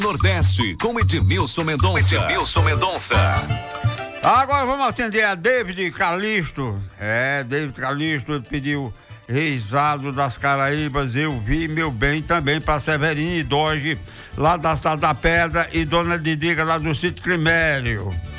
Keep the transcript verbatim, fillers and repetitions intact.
Nordeste, com Edmilson Mendonça. Edmilson Mendonça. Agora vamos atender a David Calixto. É, David Calixto, ele pediu Reisado das Caraíbas, eu vi, meu bem, também para Severino e Doge, lá da Cidade da Pedra, e Dona Didiga, lá do Sítio Crimério.